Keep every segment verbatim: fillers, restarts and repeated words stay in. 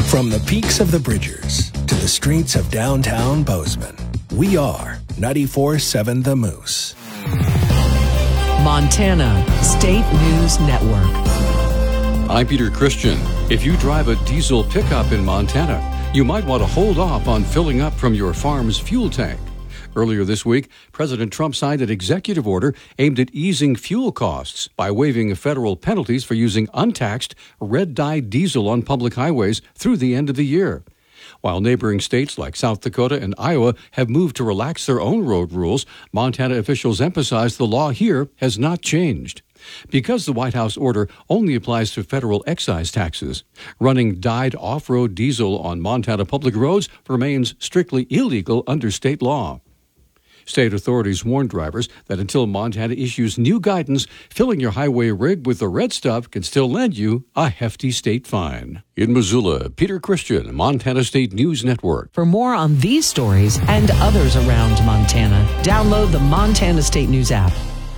From the peaks of the Bridgers to the streets of downtown Bozeman, we are ninety-four point seven The Moose. Montana State News Network. I'm Peter Christian. If you drive a diesel pickup in Montana, you might want to hold off on filling up from your farm's fuel tank. Earlier this week, President Trump signed an executive order aimed at easing fuel costs by waiving federal penalties for using untaxed, red-dyed diesel on public highways through the end of the year. While neighboring states like South Dakota and Iowa have moved to relax their own road rules, Montana officials emphasize the law here has not changed. Because the White House order only applies to federal excise taxes, running dyed off-road diesel on Montana public roads remains strictly illegal under state law. State authorities warn drivers that until Montana issues new guidance, filling your highway rig with the red stuff can still land you a hefty state fine. In Missoula, Peter Christian, Montana State News Network. For more on these stories and others around Montana, download the Montana State News app.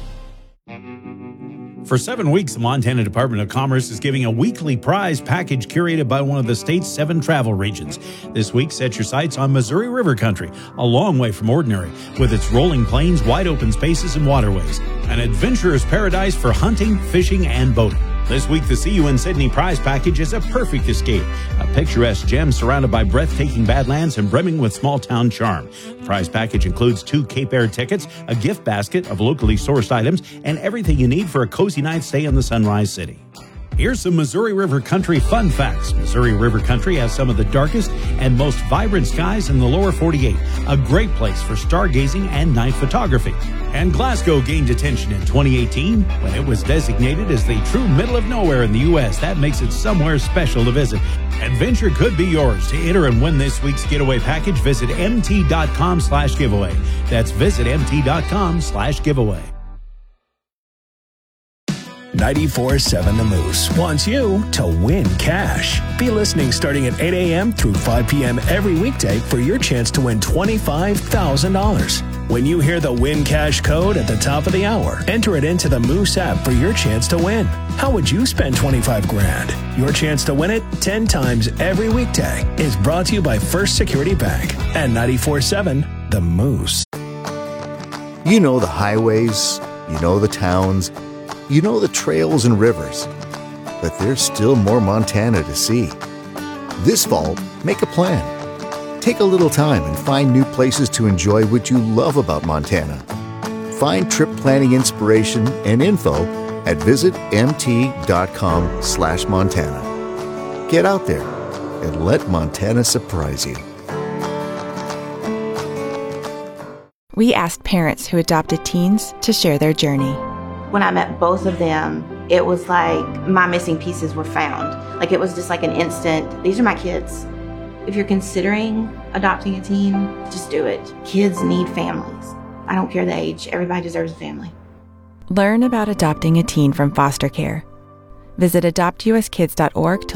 For seven weeks, the Montana Department of Commerce is giving a weekly prize package curated by one of the state's seven travel regions. This week, set your sights on Missouri River Country, a long way from ordinary, with its rolling plains, wide open spaces, and waterways. An adventurer's paradise for hunting, fishing, and boating. This week, the See You in Sydney prize package is a perfect escape. A picturesque gem surrounded by breathtaking badlands and brimming with small-town charm. The prize package includes two Cape Air tickets, a gift basket of locally sourced items, and everything you need for a cozy night stay in the Sunrise City. Here's some Missouri River Country fun facts. Missouri River Country has some of the darkest and most vibrant skies in the lower forty-eight, a great place for stargazing and night photography. And Glasgow gained attention in twenty eighteen when it was designated as the true middle of nowhere in the U S That makes it somewhere special to visit. Adventure could be yours. To enter and win this week's getaway package, visit mt.com slash giveaway. That's visit mt.com slash giveaway. ninety-four point seven The Moose wants you to win cash. Be listening starting at eight a.m. through five p.m. every weekday for your chance to win twenty-five thousand dollars. When you hear the Win Cash code at the top of the hour, enter it into the Moose app for your chance to win. How would you spend twenty-five grand? Your chance to win it ten times every weekday is brought to you by First Security Bank and ninety-four point seven The Moose. You know the highways, you know the towns, you know the trails and rivers, but there's still more Montana to see. This fall, make a plan. Take a little time and find new places to enjoy what you love about Montana. Find trip planning inspiration and info at visit mt.com slash Montana. Get out there and let Montana surprise you. We asked parents who adopted teens to share their journey. When I met both of them, it was like my missing pieces were found. Like it was just like an instant, these are my kids. If you're considering adopting a teen, just do it. Kids need families. I don't care the age. Everybody deserves a family. Learn about adopting a teen from foster care. Visit adopt u s kids dot org to